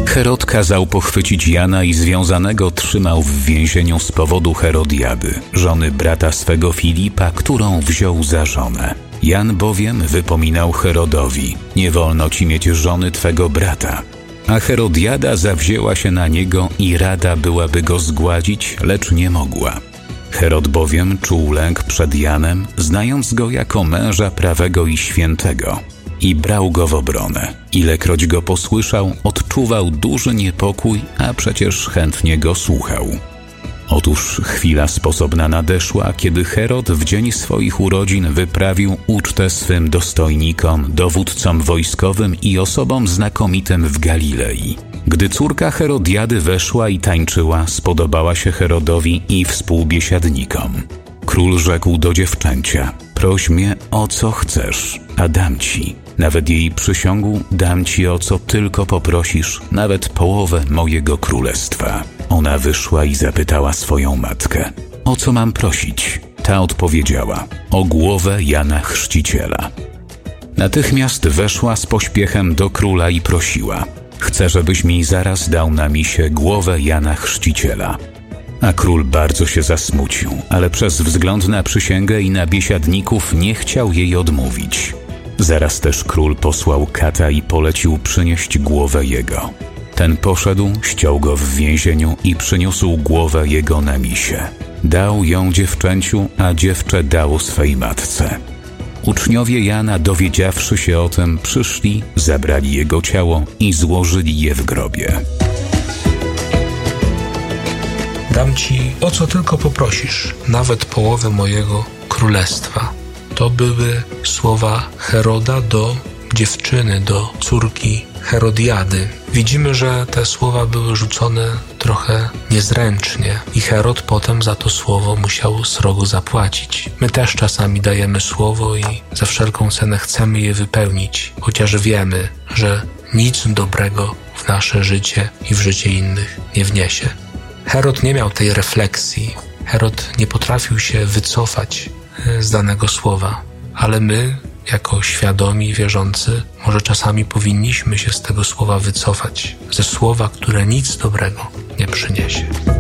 Herod kazał pochwycić Jana i związanego trzymał w więzieniu z powodu Herodiady, żony brata swego Filipa, którą wziął za żonę. Jan bowiem wypominał Herodowi: nie wolno ci mieć żony twego brata. A Herodiada zawzięła się na niego i rada byłaby go zgładzić, lecz nie mogła. Herod bowiem czuł lęk przed Janem, znając go jako męża prawego i świętego, i brał go w obronę. Ilekroć go posłyszał, odczuwał duży niepokój, a przecież chętnie go słuchał. Otóż chwila sposobna nadeszła, kiedy Herod w dzień swoich urodzin wyprawił ucztę swym dostojnikom, dowódcom wojskowym i osobom znakomitym w Galilei. Gdy córka Herodiady weszła i tańczyła, spodobała się Herodowi i współbiesiadnikom. Król rzekł do dziewczęcia: proś mnie, o co chcesz, a dam ci. Nawet jej przysiągł: dam ci, o co tylko poprosisz, nawet połowę mojego królestwa. Ona wyszła i zapytała swoją matkę: o co mam prosić? Ta odpowiedziała: o głowę Jana Chrzciciela. Natychmiast weszła z pośpiechem do króla i prosiła: chcę, żebyś mi zaraz dał na misie głowę Jana Chrzciciela. A król bardzo się zasmucił, ale przez wzgląd na przysięgę i na biesiadników nie chciał jej odmówić. Zaraz też król posłał kata i polecił przynieść głowę jego. Ten poszedł, ściął go w więzieniu i przyniósł głowę jego na misie. Dał ją dziewczęciu, a dziewczę dało swej matce. Uczniowie Jana, dowiedziawszy się o tym, przyszli, zabrali jego ciało i złożyli je w grobie. Dam ci, o co tylko poprosisz, nawet połowę mojego królestwa. To były słowa Heroda do dziewczyny, do córki Herodiady. Widzimy, że te słowa były rzucone trochę niezręcznie i Herod potem za to słowo musiał srogo zapłacić. My też czasami dajemy słowo i za wszelką cenę chcemy je wypełnić, chociaż wiemy, że nic dobrego w nasze życie i w życie innych nie wniesie. Herod nie miał tej refleksji. Herod nie potrafił się wycofać z danego słowa, ale my, jako świadomi wierzący, może czasami powinniśmy się z tego słowa wycofać, ze słowa, które nic dobrego nie przyniesie.